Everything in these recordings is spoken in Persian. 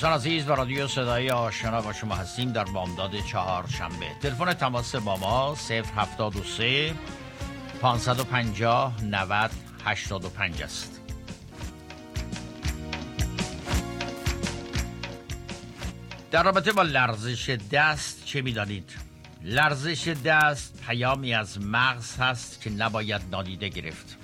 دوستان عزیز و رادیو صدای آشنا با شما هستیم در بامداد چهارشنبه. تلفن تماس با ما 073 550 90 85 است. در رابطه با لرزش دست چه می‌دانید؟ لرزش دست پیامی از مغز هست که نباید نادیده گرفت.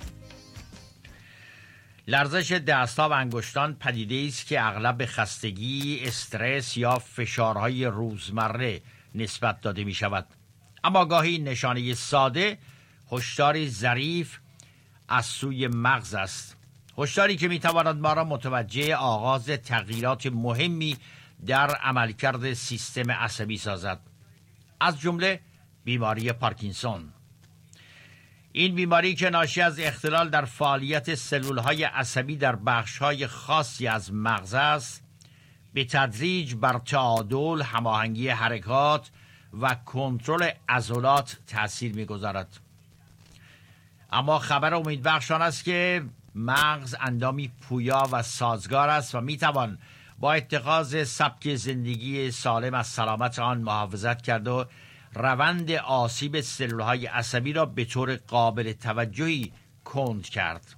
لرزش دست‌ها و انگشتان پدیده‌ای است که اغلب به خستگی، استرس یا فشارهای روزمره نسبت داده می‌شود. اما گاهی نشانه ساده هشداری ظریف از سوی مغز است. هشداری که می‌تواند ما را متوجه آغاز تغییرات مهمی در عملکرد سیستم عصبی سازد. از جمله بیماری پارکینسون. این بیماری که ناشی از اختلال در فعالیت سلولهای عصبی در بخشهای خاصی از مغز است، به تدریج بر تعادل، هماهنگی حرکات و کنترل عضلات تأثیر می‌گذارد. اما خبر امیدبخش آن است که مغز اندامی پویا و سازگار است و می‌توان با اتخاذ سبک زندگی سالم از سلامت آن محافظت کرد و روند آسیب سلولهای عصبی را به طور قابل توجهی کند کرد.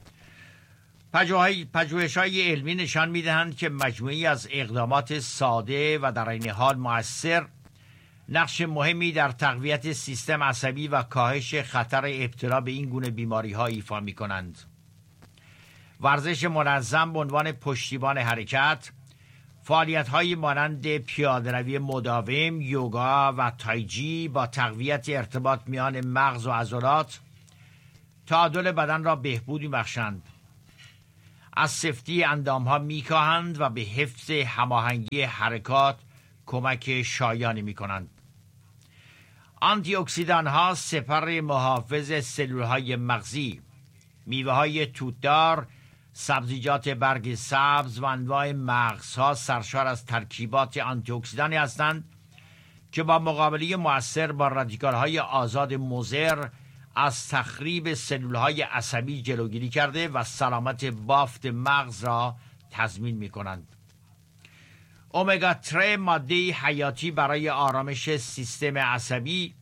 پژوهش‌های علمی نشان می‌دهند که مجموعی از اقدامات ساده و در عین حال مؤثر نقش مهمی در تقویت سیستم عصبی و کاهش خطر ابتلا به این گونه بیماری‌ها ایفا می‌کنند. ورزش منظم به عنوان پشتیبان حرکت، فعالیت‌های مانند پیاده‌روی مداوم، یوگا و تایجی با تقویت ارتباط میان مغز و عضلات تعادل بدن را بهبود می‌بخشند. از سفتی اندام‌ها می‌کاهند و به حفظ هماهنگی حرکات کمک شایانی می‌کنند. آنتی اکسیدان‌ها سپر محافظ سلول‌های مغزی، میوه‌های توت‌دار، سبزیجات برگ سبز و انواع مغزها سرشار از ترکیبات آنتی اکسیدانی هستند که با مقابله مؤثر با رادیکال‌های آزاد مضر از تخریب سلول‌های عصبی جلوگیری کرده و سلامت بافت مغز را تضمین می‌کنند. امگا 3 ماده حیاتی برای آرامش سیستم عصبی،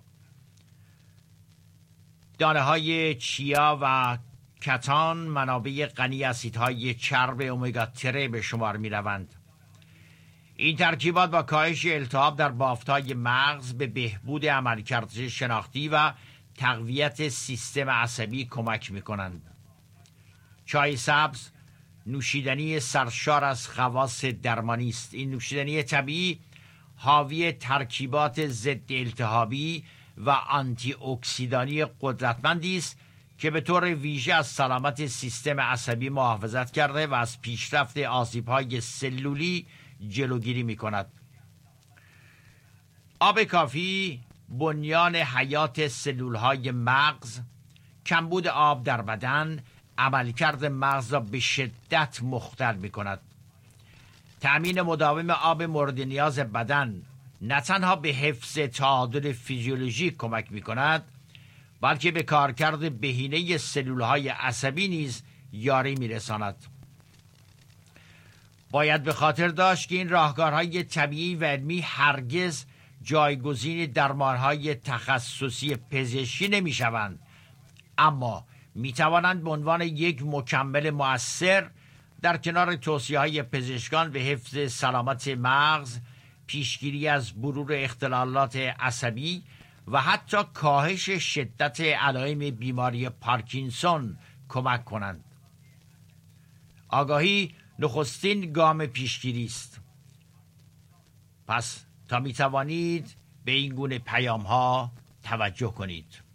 دانه‌های چیا و کتان منابع غنی اسیدهای چرب امگا 3 به شمار می روند. این ترکیبات با کاهش التهاب در بافت‌های مغز به بهبود عملکرد شناختی و تقویت سیستم عصبی کمک می کنند. چای سبز نوشیدنی سرشار از خواص درمانی است. این نوشیدنی طبیعی حاوی ترکیبات ضد التهابی و آنتی اکسیدانی قدرتمندی است که به طور ویژه از سلامت سیستم عصبی محافظت کرده و از پیشرفت آسیب‌های سلولی جلوگیری می‌کند. آب کافی بنیان حیات سلول‌های مغز، کمبود آب در بدن عملکرد مغز را به شدت مختل می‌کند. تأمین مداوم آب مورد نیاز بدن نه تنها به حفظ تعادل فیزیولوژیک کمک می‌کند، بلکه به کارکرد بهینه سلولهای عصبی نیز یاری می‌رساند. باید به خاطر داشت که این راهکارهای طبیعی و علمی هرگز جایگزین درمانهای تخصصی پزشکی نمی‌شوند، اما می‌توانند به عنوان یک مکمل مؤثر در کنار توصیه‌های پزشکان به حفظ سلامت مغز، پیشگیری از بروز اختلالات عصبی و حتی کاهش شدت علائم بیماری پارکینسون کمک کنند. آگاهی نخستین گام پیشگیری است. پس تا می توانید به این گونه پیام ها توجه کنید.